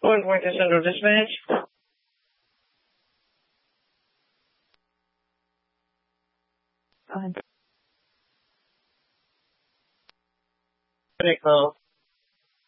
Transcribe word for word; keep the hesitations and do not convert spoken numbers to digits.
One point to Central Dispatch. Go ahead. Critical.